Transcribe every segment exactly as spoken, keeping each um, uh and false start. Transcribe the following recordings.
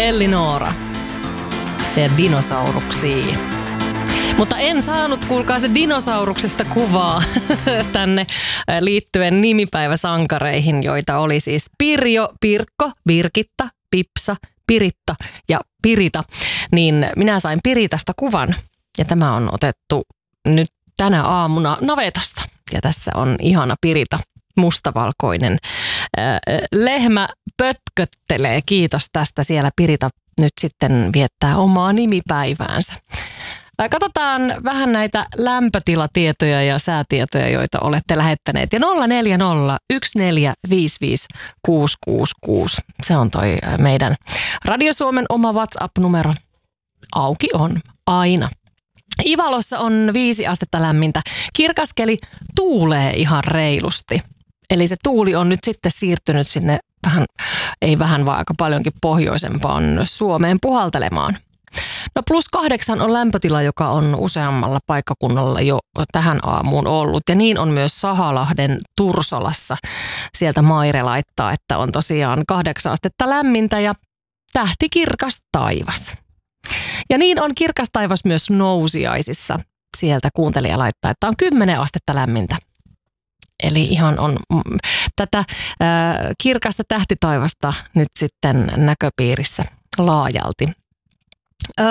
Elinora ja dinosauruksiin. Mutta en saanut, kuulkaa, se dinosauruksesta kuvaa tänne liittyen nimipäiväsankareihin, joita oli siis Pirjo, Pirkko, Birgitta, Pipsa, Piritta ja Pirita. Niin minä sain Piritasta kuvan ja tämä on otettu nyt tänä aamuna navetasta. Ja tässä on ihana Pirita, mustavalkoinen. Lehmä pötköttelee, kiitos tästä, siellä Pirita nyt sitten viettää omaa nimipäiväänsä. Katsotaan vähän näitä lämpötilatietoja ja säätietoja, joita olette lähettäneet. Ja nolla neljä nolla yksi neljä viisi viisi kuusi kuusi kuusi. Se on toi meidän Radio Suomen oma WhatsApp-numero. Auki on aina. Ivalossa on viisi astetta lämmintä. Kirkaskeli tuulee ihan reilusti. Eli se tuuli on nyt sitten siirtynyt sinne vähän, ei vähän vaan aika paljonkin pohjoisempaan Suomeen puhaltelemaan. No plus kahdeksan on lämpötila, joka on useammalla paikkakunnalla jo tähän aamuun ollut. Ja niin on myös Sahalahden Tursolassa. Sieltä Maire laittaa, että on tosiaan kahdeksan astetta lämmintä ja tähtikirkas taivas. Ja niin on kirkas taivas myös Nousiaisissa. Sieltä kuuntelija laittaa, että on kymmenen astetta lämmintä. Eli ihan on mm, tätä äh, kirkasta tähtitaivasta nyt sitten näköpiirissä laajalti. Öö,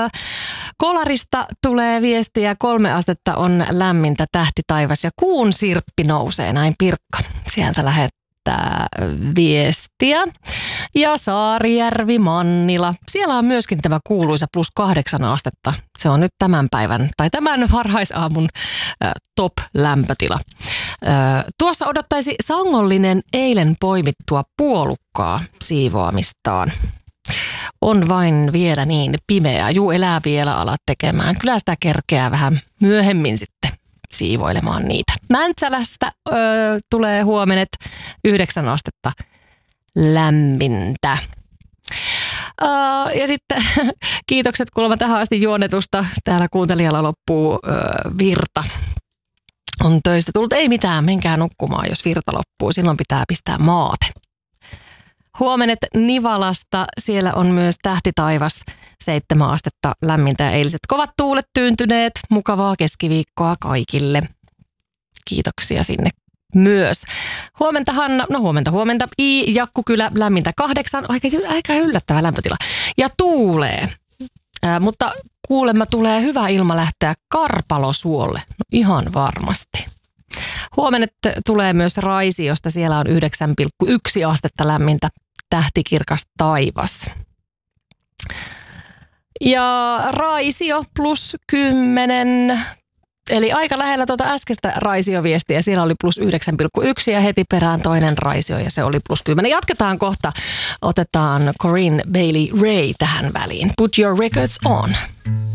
Kolarista tulee viestiä, kolme astetta on lämmintä, tähtitaivas ja kuun sirppi nousee, näin Pirkka sieltä lähettää viestiä. Ja Saarijärvi, Mannila, siellä on myöskin tämä kuuluisa plus kahdeksan astetta. Se on nyt tämän päivän tai tämän varhaisaamun äh, top lämpötila. Äh, tuossa odottaisi sangollinen eilen poimittua puolukkaa siivoamistaan. On vain vielä niin pimeää. Juu, elää vielä ala tekemään. Kyllä sitä kerkeää vähän myöhemmin sitten siivoilemaan niitä. Mäntsälästä ö, tulee huomenet yhdeksän astetta lämmintä. Ö, ja sitten kiitokset kuulemma tähän asti juonetusta. Täällä kuuntelijalla loppuu ö, virta. On töistä tullut. Ei mitään, menkää nukkumaan, jos virta loppuu. Silloin pitää pistää maate. Huomenet Nivalasta, siellä on myös tähtitaivas, seitsemän astetta lämmintä ja eiliset kovat tuulet tyyntyneet. Mukavaa keskiviikkoa kaikille. Kiitoksia sinne myös. Huomenta Hanna, no huomenta huomenta. I Jakkukylä lämmintä kahdeksan, aika, aika yllättävä lämpötila. Ja tuulee, Ää, mutta kuulemma tulee hyvä ilma lähteä Karpalosuolle, no ihan varmasti. Huomenna tulee myös Raisiosta, siellä on yhdeksän pilkku yksi astetta lämmintä, tähtikirkas taivas. Ja Raisio plus kymmenen, eli aika lähellä tuota äskeistä Raisio-viestiä, siellä oli plus yhdeksän pilkku yksi ja heti perään toinen Raisio ja se oli plus kymmenen. Jatketaan kohta, otetaan Corinne Bailey Rae tähän väliin. Put your records on.